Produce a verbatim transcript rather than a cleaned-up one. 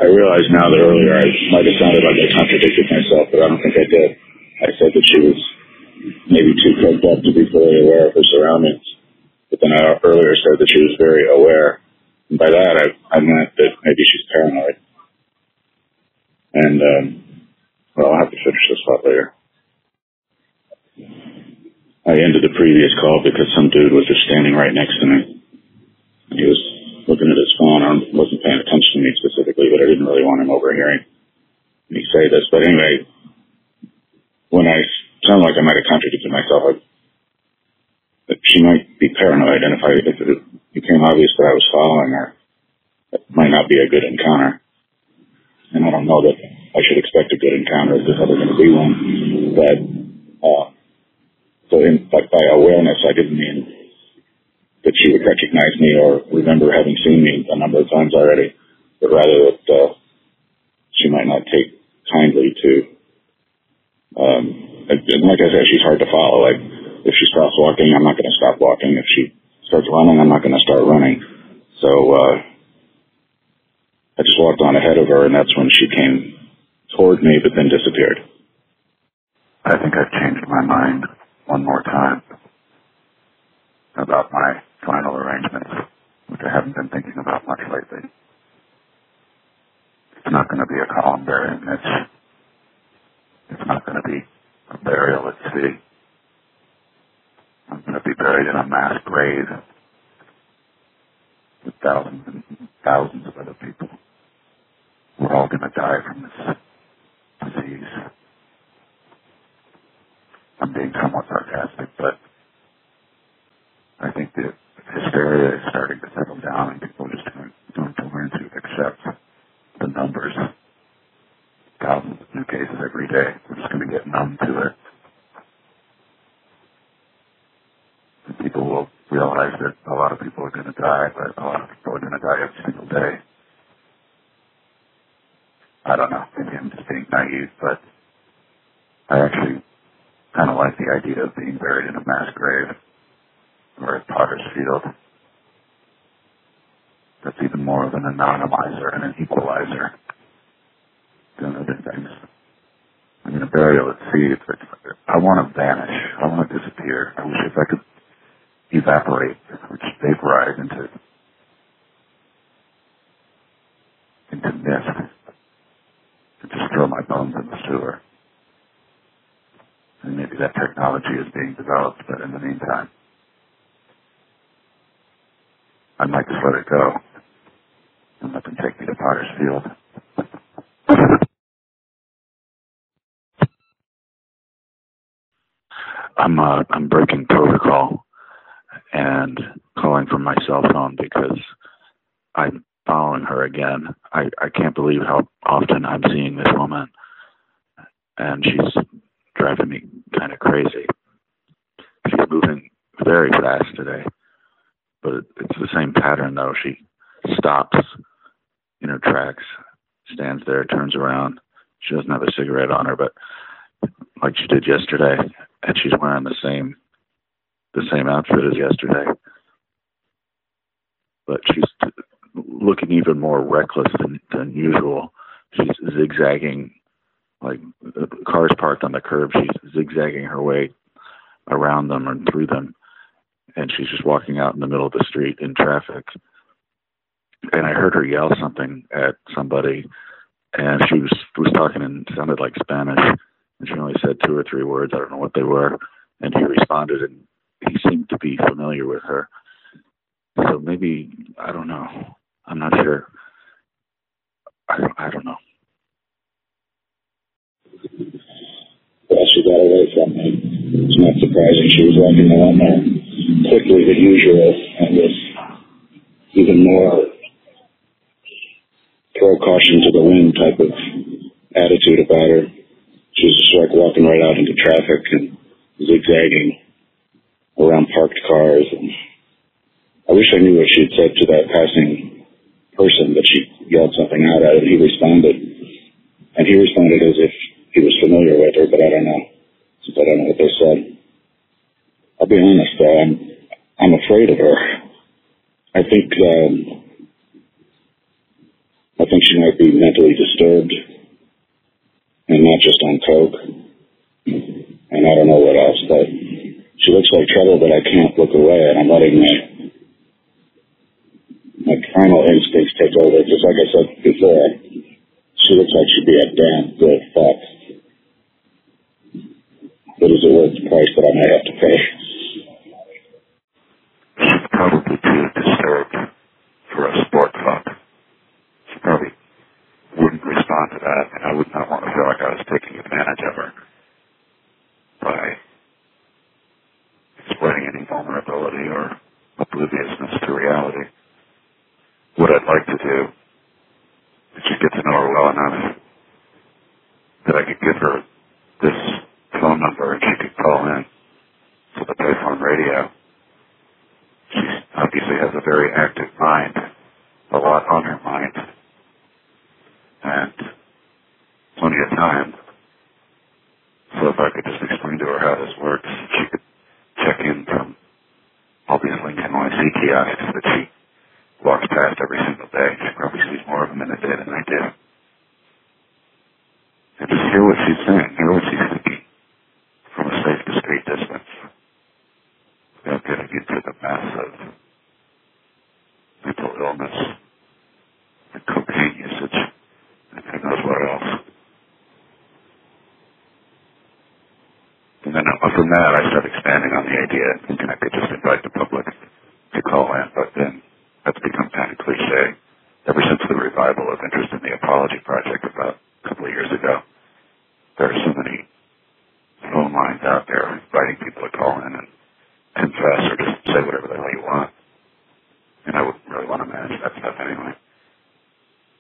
I realize now that earlier I might have sounded like I contradicted myself, but I don't think I did. I said that she was maybe too coked up to be fully aware of her surroundings. But then I earlier said that she was very aware. And by that, I, I meant that maybe she's paranoid. And, um, well, I'll have to finish this thought later. I ended the previous call because some dude was just standing right next to me. He was looking at his phone. I wasn't paying attention to me specifically, but I didn't really want him overhearing me say this. But anyway, when I sound like I might have contradicted myself, I, that she might be paranoid, and if I if it became obvious that I was following her, it might not be a good encounter. And I don't know that I should expect a good encounter if there's ever going to be one. But uh, so in, by, by awareness, I didn't mean that she would recognize me or remember having seen me a number of times already, but rather that uh, she might not take kindly to. Um, and, and like I said, she's hard to follow. Like if she stops walking, I'm not going to stop walking. If she starts running, I'm not going to start running. So uh, I just walked on ahead of her, and that's when she came toward me, but then disappeared. I think I've changed my mind one more time about my final arrangements, which I haven't been thinking about much lately. It's not going to be a columbarium. It's, it's not going to be a burial at sea. I'm going to be buried in a mass grave with thousands and thousands of other people. We're all going to die from this disease. I'm being somewhat sarcastic, but I think that hysteria is starting to settle down and people are just going to learn to accept the numbers. Thousands of new cases every day. We're just going to get numb to it. And people will realize that a lot of people are going to die, but a lot of people are going to die every single day. I don't know. Maybe I'm just being naive, but I actually kind of like the idea of being buried in a mass grave or at Potter's Field. That's even more of an anonymizer and an equalizer than other things. I mean, a burial at sea, it's, it's, I want to vanish. I want to disappear. I wish if I could evaporate or just vaporize into, into mist and just throw my bones in the sewer. And maybe that technology is being developed, but in the meantime, I might just let it go and let them take me to Potter's Field. I'm uh, I'm breaking protocol and calling from my cell phone because I'm following her again. I, I can't believe how often I'm seeing this woman, and she's driving me kind of crazy. She's moving very fast today. But it's the same pattern, though. She stops in her tracks, stands there, turns around. She doesn't have a cigarette on her, but like she did yesterday, and she's wearing the same the same outfit as yesterday. But she's looking even more reckless than, than usual. She's zigzagging, like cars parked on the curb. She's zigzagging her way around them and through them. And she's just walking out in the middle of the street in traffic. And I heard her yell something at somebody, and she was was talking and sounded like Spanish, and she only said two or three words. I don't know what they were. And he responded, and he seemed to be familiar with her. So maybe, I don't know. I'm not sure. I don't, I don't know. Well, she got away from me. It's not surprising. She was walking a lot more quickly than usual, and was even more throw caution to the wind type of attitude about her. She was just like walking right out into traffic and zigzagging around parked cars. And I wish I knew what she had said to that passing person, that she yelled something out at him. He responded, and he responded as if he was familiar with her, but I don't know, since I don't know what they said. I'll be honest, though, I'm, I'm afraid of her. I think, um, I think she might might be mentally disturbed and not just on coke. And I don't know what else, but she looks like trouble, but I can't look away, and I'm letting my, my primal instincts take over. Just like I said before, she looks like she'd be a damn good fuck. What is it worth the price that I might have to pay? She's probably too disturbed for a sport fuck. She probably wouldn't respond to that, and I would not want to feel like I was taking advantage of her by exploiting any vulnerability or obliviousness to reality. What I'd like to do is just get to know her well enough that I could give her this phone number and she could call in to the payphone radio. She obviously has a very active mind, a lot on her mind, and plenty of time. So if I could just explain to her how this works, she could check in from all these Lincoln Y C kiosks that she walks past every single day. She probably sees more of them in a day than I do. And just hear what she's saying, hear what she's thinking from a safe, discreet distance without getting into the mess of mental illness and cocaine usage and who knows what else. And then uh, from that, I start expanding on the idea, thinking I could just invite the public to call in, but then that's become kind of cliche ever since the revival of interest in the Apology Project about a couple of years ago.